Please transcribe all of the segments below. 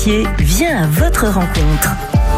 Vient à votre rencontre.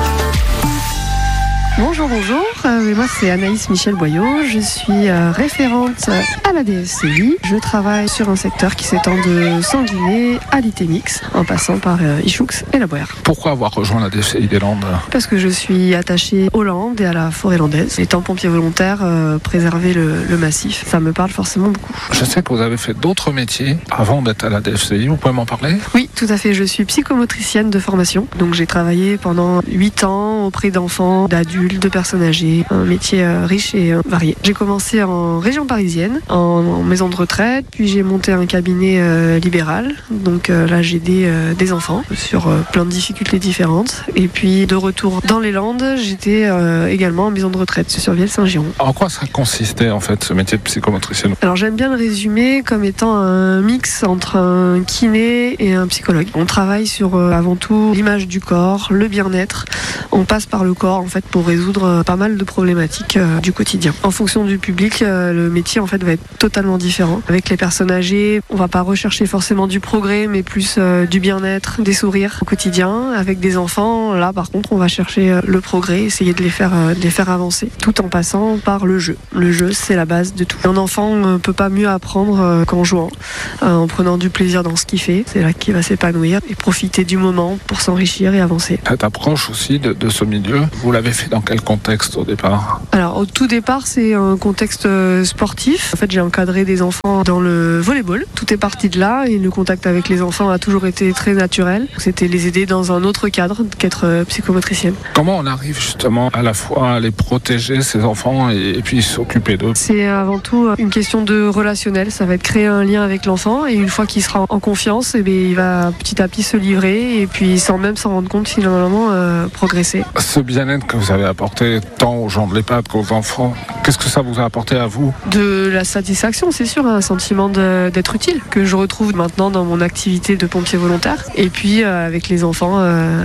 Bonjour, moi c'est Anaïs Michel Boyot, je suis référente à la DFCI. Je travaille sur un secteur qui s'étend de Sanguinet à l'Itémix, en passant par Ichoux et la Boère. Pourquoi avoir rejoint la DFCI des Landes ? Parce que je suis attachée aux Landes et à la forêt landaise. Étant pompier volontaire, préserver le massif, ça me parle forcément beaucoup. Je sais que vous avez fait d'autres métiers avant d'être à la DFCI, vous pouvez m'en parler ? Oui, tout à fait, je suis psychomotricienne de formation. Donc j'ai travaillé pendant 8 ans auprès d'enfants, d'adultes, de personnes âgées, un métier riche et varié. J'ai commencé en région parisienne, en maison de retraite, puis j'ai monté un cabinet libéral. Donc là j'ai aidé des enfants sur plein de difficultés différentes. Et puis de retour dans les Landes, j'étais également en maison de retraite sur Vielle-Saint-Giron. En quoi ça consistait en fait ce métier de psychomotricienne ? Alors j'aime bien le résumer comme étant un mix entre un kiné et un psychologue. On travaille sur avant tout l'image du corps, le bien-être. On passe par le corps en fait pour résoudre pas mal de problématiques du quotidien. En fonction du public, le métier en fait va être totalement différent. Avec les personnes âgées, on va pas rechercher forcément du progrès, mais plus du bien-être, des sourires au quotidien. Avec des enfants, là par contre, on va chercher le progrès, essayer de les faire avancer, tout en passant par le jeu. Le jeu, c'est la base de tout. Un enfant ne peut pas mieux apprendre qu'en jouant, en prenant du plaisir dans ce qu'il fait. C'est là qu'il va s'épanouir et profiter du moment pour s'enrichir et avancer. Cette approche aussi de ce milieu, vous l'avez fait dans quel contexte au départ ? Alors au tout départ, c'est un contexte sportif. En fait, j'ai encadré des enfants dans le volleyball. Tout est parti de là et le contact avec les enfants a toujours été très naturel. C'était les aider dans un autre cadre qu'être psychomotricienne. Comment on arrive justement à la fois à les protéger, ces enfants, et puis s'occuper d'eux ? C'est avant tout une question de relationnel. Ça va être créer un lien avec l'enfant et une fois qu'il sera en confiance, il va petit à petit se livrer et puis sans même s'en rendre compte finalement progresser. Ce bien-être que vous avez apporté tant aux gens de l'EHPAD qu'aux enfants, qu'est-ce que ça vous a apporté à vous ? De la satisfaction, c'est sûr, un sentiment d'être utile que je retrouve maintenant dans mon activité de pompier volontaire. Et puis avec les enfants,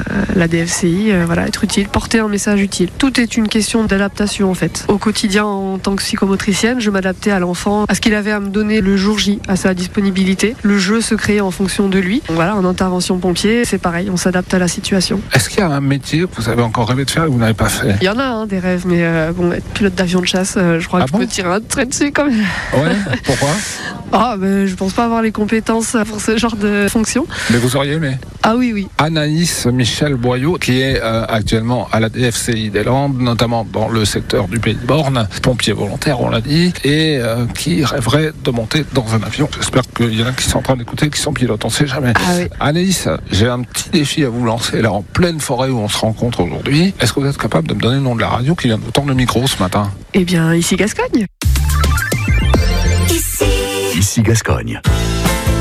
la DFCI, être utile, porter un message utile. Tout est une question d'adaptation en fait. Au quotidien, en tant que psychomotricienne, je m'adaptais à l'enfant, à ce qu'il avait à me donner le jour J, à sa disponibilité. Le jeu se créait en fonction de lui. Donc, en intervention pompier, c'est pareil, on s'adapte à la situation. Est-ce qu'il y a un métier que vous avez encore rêvé de faire et que vous n'avez pas fait ? Il y en a des rêves, mais être pilote d'avion de chasse, je crois que je peux tirer un trait dessus quand même. Ouais, pourquoi ? Je pense pas avoir les compétences pour ce genre de fonction. Mais vous auriez aimé ? Ah oui. Anaïs Michel Boyot, qui est actuellement à la DFCI des Landes, notamment dans le secteur du Pays de Borne, pompier volontaire, on l'a dit, et qui rêverait de monter dans un avion. J'espère qu'il y en a qui sont en train d'écouter, qui sont pilotes, on ne sait jamais. Ah oui. Anaïs, j'ai un petit défi à vous lancer, là, en pleine forêt où on se rencontre aujourd'hui. Est-ce que vous êtes capable de me donner le nom de la radio qui vient de vous tendre le micro ce matin ? Eh bien, ici Gascogne. Ici Gascogne.